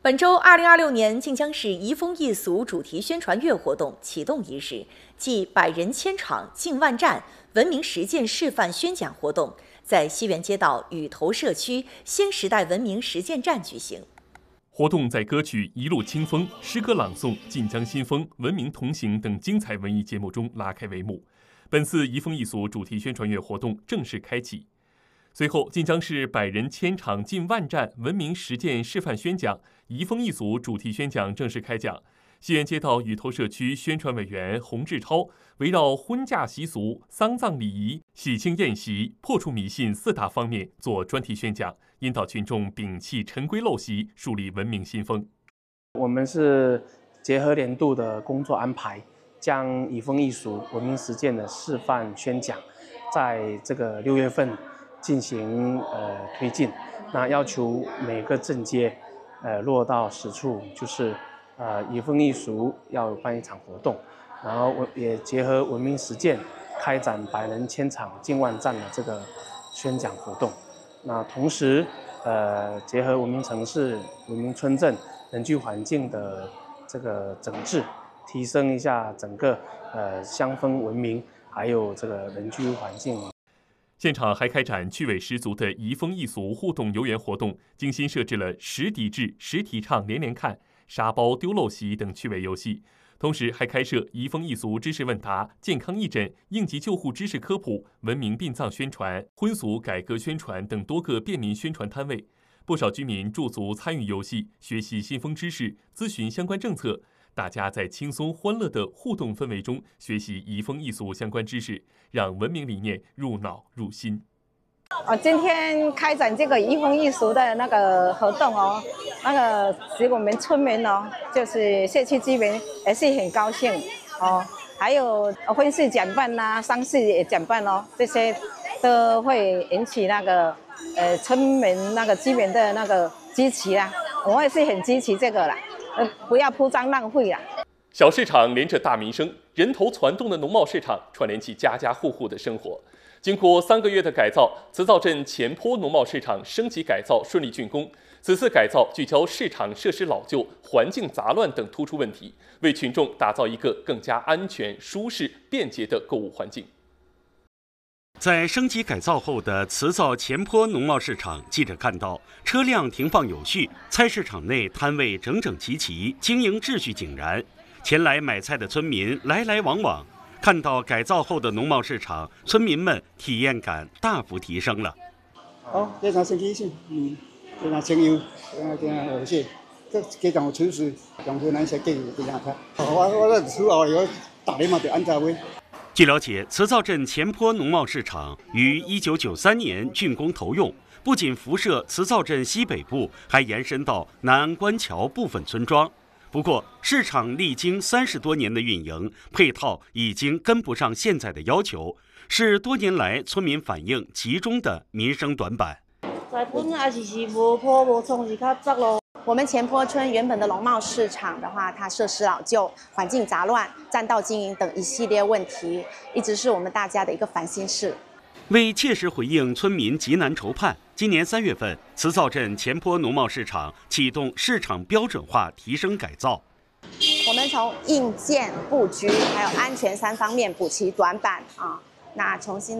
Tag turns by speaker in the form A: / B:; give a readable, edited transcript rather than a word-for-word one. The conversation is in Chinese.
A: 本周2026年晋江市移风易俗主题宣传月活动启动仪式暨百人千场进万站文明实践示范宣讲活动在西园街道雨头社区新时代文明实践站举行。
B: 活动在歌曲《一路清风》、诗歌朗诵、晋江新风、文明同行等精彩文艺节目中拉开帷幕。本次移风易俗主题宣传月活动正式开启。随后，晋江市百人千场进万站文明实践示范宣讲、移风易俗主题宣讲正式开讲。西园街道雨头社区宣传委员洪志超围绕婚嫁习俗、丧葬礼仪、喜庆宴席、破除迷信4大方面做专题宣讲，引导群众摒弃陈规陋习，树立文明新风。
C: 我们是结合年度的工作安排，将移风易俗文明实践的示范宣讲，在这个6月份进行推进。那要求每个镇街落到实处，就是移风易俗要办一场活动，然后也结合文明实践，开展百人千场进万站的这个宣讲活动。那同时结合文明城市、文明村镇人居环境的这个整治，提升一下整个乡风文明，还有这个人居环境。
B: 现场还开展趣味十足的移风易俗互动游园活动，精心设置了10抵制、10提倡、连连看、沙包丢陋习等趣味游戏，同时还开设移风易俗知识问答、健康义诊、应急救护知识科普、文明殡葬宣传、婚俗改革宣传等多个便民宣传摊位。不少居民驻足参与游戏，学习新风知识，咨询相关政策。大家在轻松欢乐的互动氛围中学习移风易俗相关知识，让文明理念入脑入心。
D: 今天开展这个移风易俗的那个活动使我们村民就是社区居民也是很高兴还有婚事讲办啦、丧事也讲办这些都会引起村民居民的支持啦。我也是很支持这个啦，不要铺张浪费啦。
B: 小市场连着大民生，人头攒动的农贸市场串联起家家户户的生活。经过3个月的改造，慈灶镇前坡农贸市场升级改造顺利竣工。此次改造聚焦市场设施老旧、环境杂乱等突出问题，为群众打造一个更加安全、舒适、便捷的购物环境。
E: 在升级改造后的慈灶前坡农贸市场，记者看到车辆停放有序，菜市场内摊位整整齐齐，经营秩序井然。前来买菜的村民来来往往，看到改造后的农贸市场，村民们体验感大幅提升了。
F: 非常新奇性，非常清幽，非常和谐。这非常有厨师，用湖南设计非常好。我出后以后，大家嘛就按照位。
E: 据了解，慈灶镇前坡农贸市场于1993年竣工投用，不仅辐射慈灶镇西北部，还延伸到南安官桥部分村庄。不过，市场历经30多年的运营，配套已经跟不上现在的要求，是多年来村民反映集中的民生短板。
G: 我们前坡村原本的农贸市场的话，它设施老旧、环境杂乱、占道经营等一系列问题，一直是我们大家的一个烦心事。
E: 为切实回应村民急难愁盼，今年3月份，慈灶镇前坡农贸市场启动市场标准化提升改造。
G: 我们从硬件、布局还有安全3方面补齐短板那重新